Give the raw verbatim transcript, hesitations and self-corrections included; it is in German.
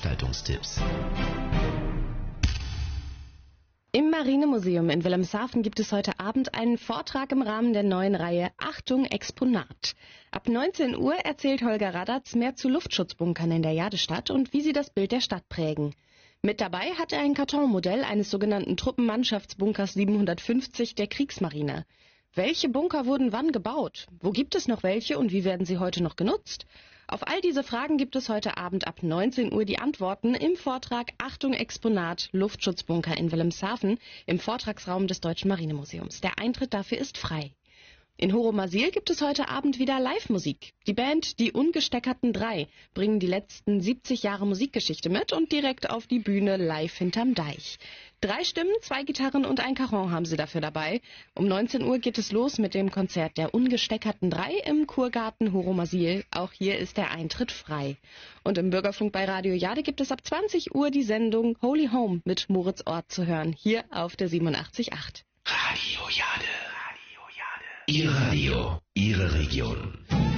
Veranstaltungstipps. Im Marinemuseum in Wilhelmshaven gibt es heute Abend einen Vortrag im Rahmen der neuen Reihe Achtung Exponat. Ab neunzehn Uhr erzählt Holger Radatz mehr zu Luftschutzbunkern in der Jadestadt und wie sie das Bild der Stadt prägen. Mit dabei hat er ein Kartonmodell eines sogenannten Truppenmannschaftsbunkers siebenhundertfünfzig der Kriegsmarine. Welche Bunker wurden wann gebaut? Wo gibt es noch welche und wie werden sie heute noch genutzt? Auf all diese Fragen gibt es heute Abend ab neunzehn Uhr die Antworten im Vortrag Achtung Exponat Luftschutzbunker in Wilhelmshaven im Vortragsraum des Deutschen Marinemuseums. Der Eintritt dafür ist frei. In Horomasil gibt es heute Abend wieder Live-Musik. Die Band Die Ungesteckerten Drei bringen die letzten siebzig Jahre Musikgeschichte mit und direkt auf die Bühne live hinterm Deich. Drei Stimmen, zwei Gitarren und ein Cajon haben sie dafür dabei. Um neunzehn Uhr geht es los mit dem Konzert der Ungesteckerten Drei im Kurgarten Horomasil. Auch hier ist der Eintritt frei. Und im Bürgerfunk bei Radio Jade gibt es ab zwanzig Uhr die Sendung Holy Home mit Moritz Ort zu hören, hier auf der siebenundachtzig Komma acht. Radio Jade. Radio Jade. Ihr Radio, Ihre Region.